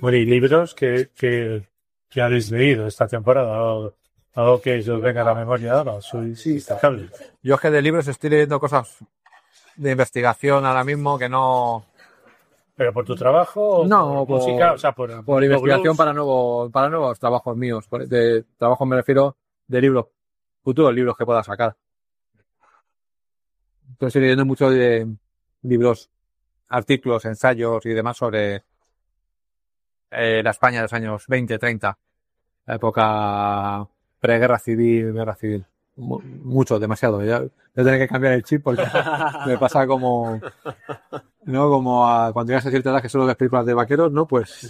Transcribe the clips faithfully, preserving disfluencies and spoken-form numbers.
Bueno, y libros que, que, que habéis leído esta temporada, o algo que os venga a la memoria ahora, soy Sí. destacable. Yo es que de libros estoy leyendo cosas de investigación ahora mismo que no... ¿Pero por tu trabajo o No, por música? O sea, por, por investigación blues. para nuevos, para nuevos trabajos míos. Por- De trabajo me refiero de libros, futuros libros que pueda sacar. Entonces estoy leyendo mucho de libros, artículos, ensayos y demás sobre eh, la España de los años veinte, treinta, la época preguerra civil, guerra civil. Mu- Mucho, demasiado. Ya voy a tener que cambiar el chip porque me pasa como, ¿no? Como a, cuando llegas a cierta edad que solo ves películas de vaqueros, ¿no? Pues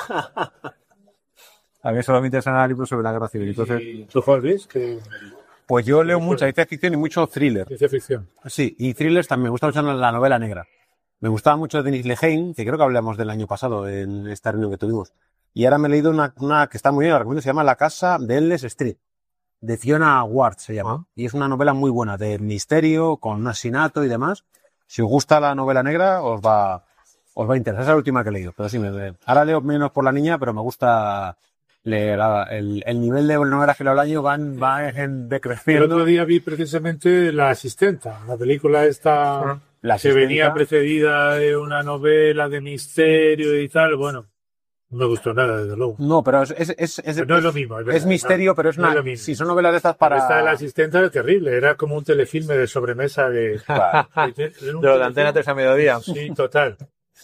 a mí solo me interesan libros sobre la guerra civil. Entonces, ¿Y tú, Juan Luis? Que Pues yo leo mucha ciencia ficción y mucho thriller. ciencia ficción. Sí, y thrillers también. Me gusta mucho la novela negra. Me gustaba mucho Denis Lehane, que creo que hablamos del año pasado en esta reunión que tuvimos. Y ahora me he leído una, una que está muy bien, la recomiendo, se llama La casa de Endless Street. De Fiona Ward se llama. Ah. Y es una novela muy buena, de misterio, con un asesinato y demás. Si os gusta la novela negra, os va, os va a interesar. Esa es la última que he leído. Pero sí, me, me- ahora leo menos por la niña, pero me gusta leer. La- El, el nivel de novelas que leo al año van, va en El decreciendo. otro día vi precisamente La Asistenta, la película esta La que Asistenta. venía precedida de una novela de misterio y tal. Bueno, no me gustó nada, desde luego. No, pero es, es, es, es, Pero no es lo mismo. Es, verdad, es misterio, no, pero es no una. es lo mismo. Si son novelas de estas Pero esta de La para. Asistenta era terrible, era como un telefilme de sobremesa de... para- Era un de lo de Antena telefilme- tres a mediodía. Sí, total.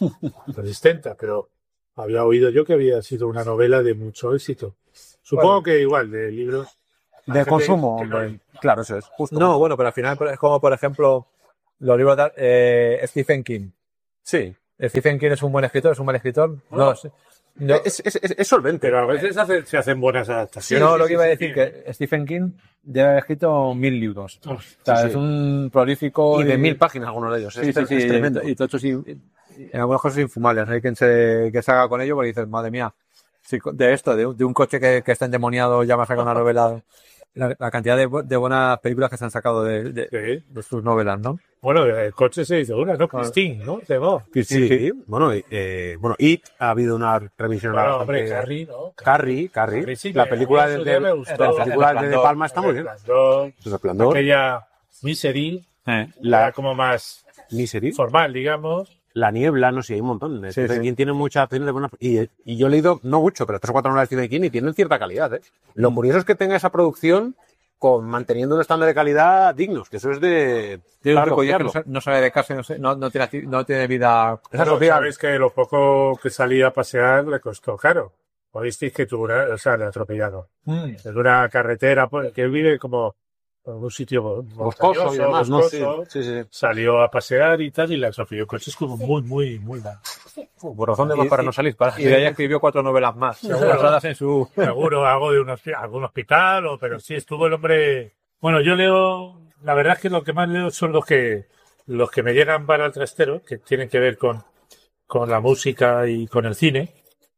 La Asistenta, pero había oído yo que había sido una novela de mucho éxito. Supongo Bueno. que igual, de libros... de gente consumo, que no- hombre. Claro, eso es. Justo. No, bueno, pero al final es como, por ejemplo, los libros de eh, Stephen King. Sí. Stephen King es un buen escritor, es un mal escritor. No, sé. No, Es, es, es, es solvente. Pero a veces hace- se hacen buenas adaptaciones. no, lo que iba a decir que Stephen King debe haber escrito mil libros. O sea, Sí, es sí. un prolífico Y de mil páginas algunos de ellos. Sí, es, sí, sí, es tremendo. y tochos y, y en algunas cosas infumables. Hay quien se, que se haga con ello porque dices, madre mía, si co- de esto, de, un- de un coche que, que está endemoniado, ya me ha sacado una novela. La, la cantidad de, bu- de buenas películas que se han sacado de, de, Sí. de sus novelas, ¿no? Bueno, el coche se hizo una, ¿no? Christine, ¿no? De Bo. Sí, sí. Bueno, eh, bueno, It ha habido una revisión. Bueno, bastante- hombre, Carrie, ¿no? Carrie, Carrie. Carrie, sí, la me- película a mí de, eso ya me de, gustó. la película de De Palma está muy bien. Resplandor, El Resplandor, aquella Misery, Eh. la la como más Misery, formal, digamos. La Niebla, no sé, hay un montón. Sí, Stephen sí. King tiene muchas opciones de buenas. Y, y yo he leído, no mucho, pero tres o cuatro novelas de Stephen King y tienen cierta calidad, ¿eh? Lo curioso es que tenga esa producción con manteniendo un estándar de calidad dignos, que eso es de. Tiene un para truco, y es que copiarlo. no, sa- no sale de casa, no, sé- no, no tiene, acti- no tiene vida. Esa Bueno, social. sabéis que lo poco que salía a pasear le costó caro. Oísteis que tuvo una, o sea, le atropellado. Es una carretera pues, que vive como en un sitio Boscoso y montañoso, demás, ¿no? Sí, boscoso. sí, sí. Salió a pasear y tal, y le atropelló. El coche es como muy, muy, muy mal. Por razón de más Y- para y- no salir. Para... Y de ahí escribió cuatro novelas más, basadas en su. Seguro algo de un, hospi- algún hospital, o, pero sí estuvo el hombre. Bueno, yo leo, la verdad es que lo que más leo son los que los que me llegan para el trastero, que tienen que ver con, con la música y con el cine.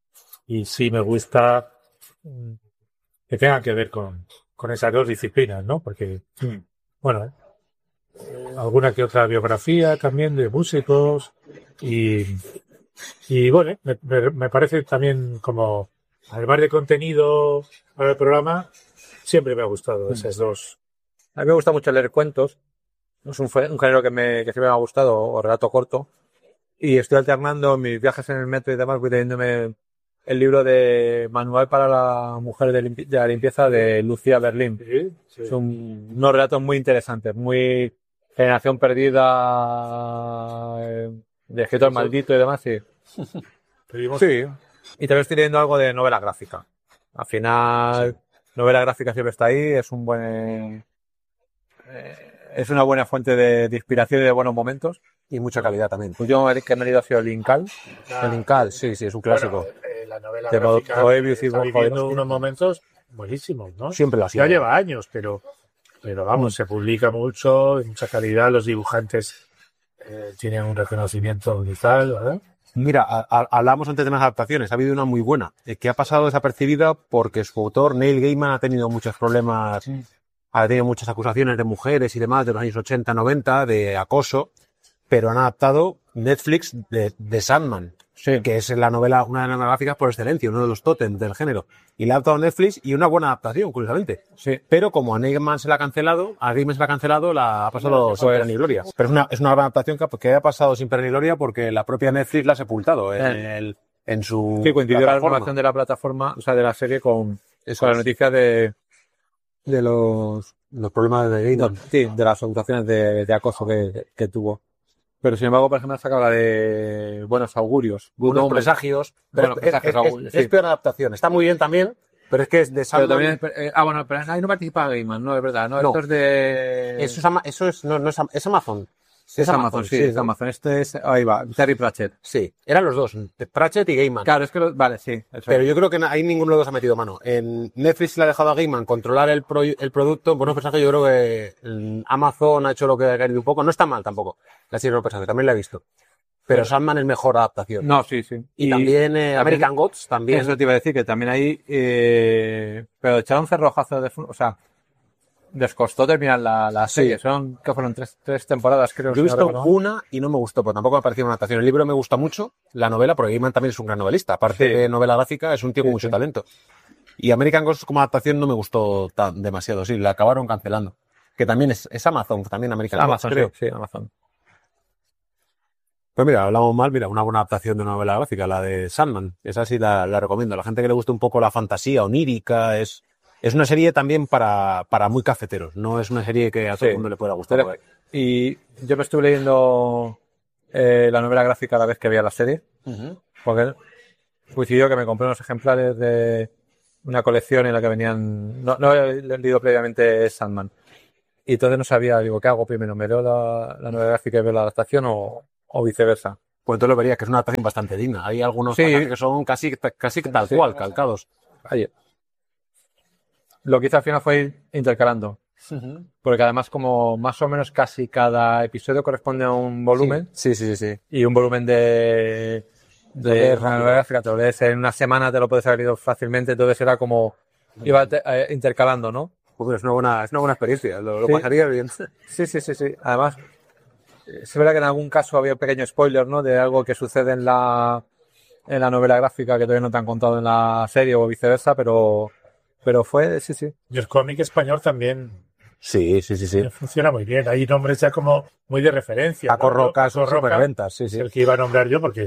Y sí me gusta mm, que tengan que ver con, con esas dos disciplinas, ¿no? Porque, bueno, eh, alguna que otra biografía también de músicos y, y bueno, me, me- me parece también como, además de contenido para el programa, siempre me ha gustado esas dos. A mí me gusta mucho leer cuentos. Es un, fe- un género que, me, que siempre me ha gustado, o relato corto. Y estoy alternando mis viajes en el metro y demás, voy leyéndome el libro de Manual para la Mujer de, limpi- de la Limpieza de Lucía Berlín. Sí, sí. Son unos relatos muy interesantes, muy generación perdida, eh, de escritor maldito y demás, sí. Pedimos- Sí. Y también estoy leyendo algo de novela gráfica. Al final, novela gráfica siempre está ahí, es un buen, eh, es una buena fuente de, de inspiración y de buenos momentos. Y mucha calidad también. Pues yo que me he leído ha sido el Incal. Ah, El Incal, sí, sí, es un clásico. bueno, eh, la novela De gráfica Moebius y está Von viviendo Jodorowsky. unos momentos buenísimos, ¿no? Siempre lo ha sido. Ya lleva años, pero, pero vamos, se publica mucho, de mucha calidad, los dibujantes eh, tienen un reconocimiento brutal, ¿verdad? Mira, a- a- hablamos antes de las adaptaciones. Ha habido una muy buena, eh, que ha pasado desapercibida porque su autor, Neil Gaiman, ha tenido muchos problemas, ha tenido muchas acusaciones de mujeres y demás de los años ochenta, noventa, de acoso, pero han adaptado Netflix de, de Sandman. Sí. que es la novela, una de las novelas gráficas por excelencia, uno de los tótems del género. Y la ha adaptado Netflix y una buena adaptación, curiosamente. Sí. Pero como a Gaiman se la ha cancelado, a Gaiman se la ha cancelado, la ha pasado Pues- sin pena ni gloria. Pero es una, es una buena adaptación que, que ha pasado sin pena ni gloria porque la propia Netflix la ha sepultado en, Eh. el, en su Sí, coincidió la plataforma. renovación de la plataforma, o sea, de la serie con, Eso con la es. noticia de, de los, Los problemas de Gaiman. sí, de las acusaciones de, de acoso que, que tuvo. Pero sin embargo, por ejemplo, saca la de Buenos Augurios. Good Unos Omens. presagios. Pero Bueno, es, presagios, es- Raúl, es- sí. es peor adaptación. Está muy bien también, pero es que es de Pero Sandman. también, es- eh, ah, bueno, pero ahí no participa Gaiman, no, es verdad, no, No. esto es de... Eso es, Ama- eso es, no, no es, Am- es Amazon. es Amazon, sí, es ¿no? Amazon. Este es, ahí va, Terry Pratchett. Sí, eran los dos, Pratchett y Gaiman. Claro, es que, lo- vale, sí. eso Pero es. yo creo que ahí ninguno de los dos ha metido mano. En Netflix le ha dejado a Gaiman controlar el, pro- el producto. Buenos personajes, yo creo que mm, Amazon ha hecho lo que ha querido un poco. No está mal tampoco. La serie de Buenos personajes, también la he visto. Pero Sandman es mejor adaptación. No, sí, sí. Y, también eh, American Gods, también. Eso te iba a decir, que también ahí, eh, pero echaron un cerrojazo de, fu- o sea, les costó terminar la, la Sí. serie. Son, que fueron tres, tres temporadas, creo. Yo he si no visto recuerdo mal. una y no me gustó, pero tampoco me ha parecido una adaptación. El libro me gusta mucho, la novela, porque Gaiman también es un gran novelista. Aparte Sí. de novela gráfica, es un tío con Sí, mucho sí. talento. Y American Gods como adaptación no me gustó tan, demasiado, sí, la acabaron cancelando. Que también es, es Amazon, también American Amazon, Gods, creo. sí, sí, Amazon. Pues mira, hablamos mal, mira, una buena adaptación de una novela gráfica, la de Sandman. Esa sí la, la recomiendo. A la gente que le guste un poco la fantasía onírica, es, es una serie también para, para muy cafeteros. No es una serie que a todo Sí. el mundo le pueda gustar. Pero- y yo me estuve leyendo eh, la novela gráfica a la vez que veía la serie, porque coincidió que me compré unos ejemplares de una colección en la que venían, no, no he leído previamente Sandman. Y entonces no sabía, digo, ¿qué hago primero? ¿Me leo la, la novela gráfica y veo la adaptación o, o viceversa? Pues entonces lo verías que es una adaptación bastante digna. Hay algunos Sí. pasajes que son casi, casi tal Sí. cual, calcados. Oye, lo que hice al final fue ir intercalando, porque además como más o menos casi cada episodio corresponde a un volumen, Sí, sí, sí, sí. y un volumen de, Lo de lees una rápido. novela gráfica, te lo lees en una semana, te lo puedes haber leído fácilmente, entonces era como, iba te- eh, intercalando, ¿no? Pues mira, es una buena, es una buena experiencia. Lo, lo Sí. pasaría bien. Sí, sí, sí, sí. Además, eh, es verdad que en algún caso había un pequeño spoiler, ¿no? De algo que sucede en la, en la novela gráfica que todavía no te han contado en la serie o viceversa, pero, pero fue, sí, sí. Y el cómic español también Sí, sí, sí, sí. funciona muy bien. Hay nombres ya como muy de referencia. Paco ¿no? Roca, Paco Roca superventas, sí, es sí. el que iba a nombrar yo porque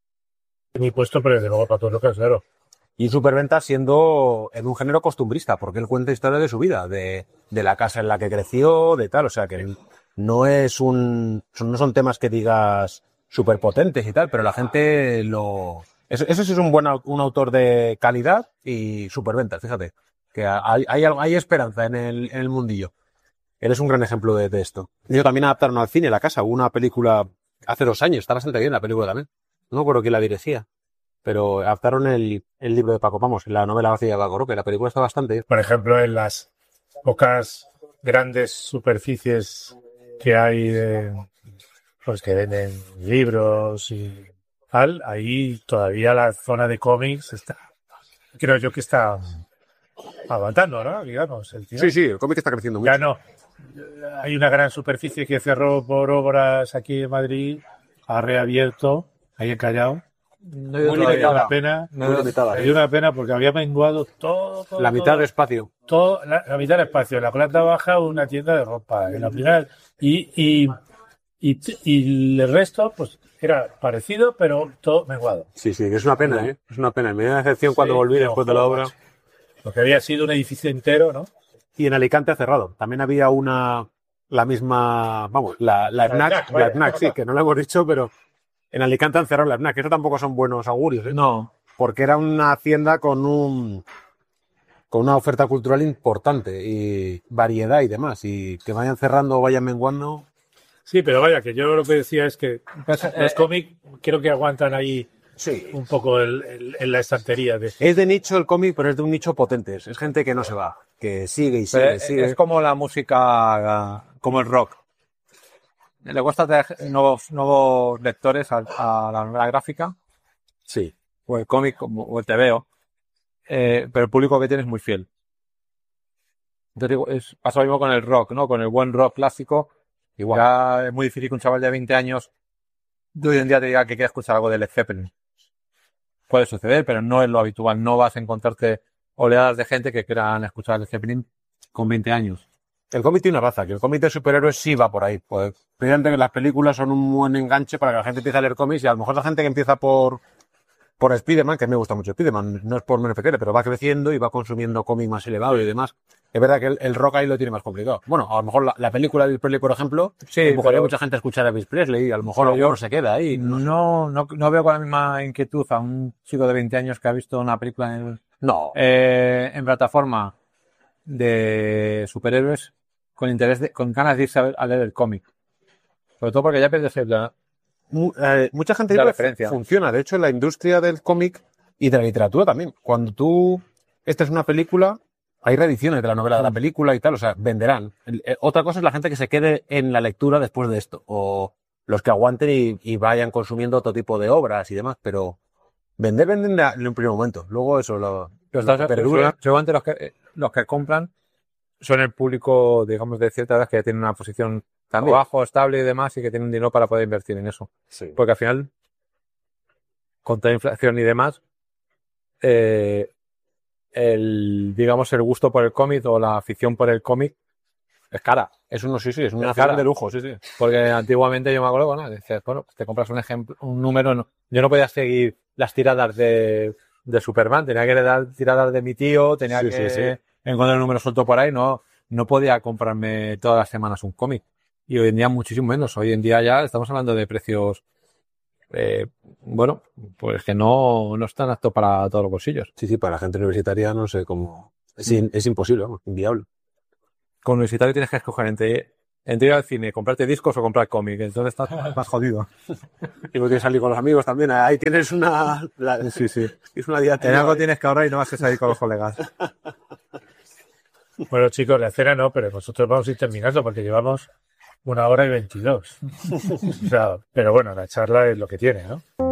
mi puesto, pero desde luego Paco Roca, claro. Y superventas siendo en un género costumbrista, porque él cuenta historias de su vida, de, de la casa en la que creció, de tal, o sea que no es un, son- no son temas que digas súper potentes y tal, pero la gente lo, eso, eso sí es un buen, au- un autor de calidad y superventas, fíjate, que hay, hay, algo- hay esperanza en el, en el mundillo. Él es un gran ejemplo de, de esto. Ellos también adaptaron al cine La Casa, hubo una película hace dos años, está bastante bien la película también. No me acuerdo quién la dirigía, pero adaptaron el, el libro de Paco, vamos, la novela gráfica de Paco Roca, y la película está bastante bien. Por ejemplo, en las pocas grandes superficies que hay de, pues que venden libros y tal, ahí todavía la zona de cómics está, creo yo que está aguantando, ¿no? Digamos, el tío. Sí, sí, el cómic está creciendo mucho. Ya no. Hay una gran superficie que cerró por obras aquí en Madrid, ha reabierto, ahí en Callao. No Muy todavía. limitada. Una pena. No, Muy no, limitada, Hay una pena porque había menguado todo, todo, La mitad todo, del espacio. todo- la, la mitad del espacio. En la planta baja una tienda de ropa. En la primera y, y, y, y el resto pues era parecido pero todo menguado. Sí, sí, que es una pena, ¿eh? Es una pena. Me dio una decepción cuando Sí, volví pero, después de la obra. Lo que había sido un edificio entero, ¿no? Y en Alicante ha cerrado. También había una, la misma, vamos, la, la La FNAC, FNAC, la vaya. FNAC, sí, que no lo hemos dicho, pero en Alicante han cerrado la FNAC. Eso tampoco son buenos augurios, ¿eh? no. Porque era una hacienda con un, con una oferta cultural importante y variedad y demás. Y que vayan cerrando o vayan menguando. Sí, pero vaya, que yo lo que decía es que Pues, eh, los cómics creo que aguantan ahí Sí. un poco el- el- en la estantería. De... Es de nicho el cómic, pero es de un nicho potente. Es gente que no se va, que sigue y sigue Pero y es, sigue. es como la música, como el rock. Le cuesta traer nuevos, nuevos lectores a, a la novela gráfica, Sí. o el cómic, como- o el tebeo, eh, pero el público que tiene es muy fiel. Entonces, digo, es, pasa lo mismo con el rock, ¿no? Con el buen rock clásico. Igual. Ya es muy difícil que un chaval de veinte años de hoy en día te diga que quiere escuchar algo de Led Zeppelin. puede suceder, pero no es lo habitual. No vas a encontrarte oleadas de gente que quieran escuchar el Zeppelin con veinte años. El cómic tiene una raza, que el cómic de superhéroes sí va por ahí. Pues, fíjate que las películas son un buen enganche para que la gente empiece a leer cómics y a lo mejor la gente que empieza por, por Spider-Man, que a mí me gusta mucho Spider-Man, no es por menos que quiere, pero va creciendo y va consumiendo cómics más elevados y demás. Es verdad que el, el rock ahí lo tiene más complicado. Bueno, a lo mejor la, la película de Elvis Presley, por ejemplo, Sí, empujaría pero- a mucha gente a escuchar a Elvis Presley y a lo mejor Pero yo- alguno se queda ahí. No, No, no, no veo con la misma inquietud a un chico de veinte años que ha visto una película en, no. eh, en plataforma de superhéroes con interés de, con ganas de irse a, ver- a leer el cómic. Sobre todo porque ya pierdes el, Mu- eh, mucha gente La dice que referencia. funciona. De hecho, en la industria del cómic y de la literatura también. Cuando tú, esta es una película, hay reediciones de la novela de la película y tal, o sea, venderán. El- eh, otra cosa es la gente que se quede en la lectura después de esto, o los que aguanten y, y vayan consumiendo otro tipo de obras y demás, pero vender, venden de- en un primer momento. Luego eso, lo, Pero lo estás- que perdura. seguramente los que, eh, los que compran son el público, digamos, de cierta edad que ya tiene una posición También. bajo, estable y demás y que tienen dinero para poder invertir en eso. Sí. Porque al final, con toda inflación y demás, eh, el, digamos, el gusto por el cómic o la afición por el cómic es cara. Es uno, sí, sí, es una Es cara. afición de lujo, sí, sí. Porque antiguamente yo me acuerdo, bueno, dices, bueno, te compras un ejemplo, un número, no- yo no podía seguir las tiradas de, de Superman, tenía que dar tiradas de mi tío, tenía Sí, que sí, sí. encontrar un número suelto por ahí, no, no podía comprarme todas las semanas un cómic. Y hoy en día muchísimo menos, hoy en día ya estamos hablando de precios, eh, bueno, pues que no, no están aptos para todos los bolsillos. Sí, sí, para la gente universitaria no sé cómo. Es, in- es imposible, vamos, inviable. Con universitario tienes que escoger entre, entre ir al cine, comprarte discos o comprar cómic, entonces estás más jodido. Y no tienes que salir con los amigos también. Ahí tienes una. la- Sí, sí. es una En diatriba. algo tienes que ahorrar y no vas a salir con los colegas. Bueno, chicos, la cena no, pero nosotros vamos a ir terminando porque llevamos una hora y veintidós. O sea, pero bueno, la charla es lo que tiene, ¿no?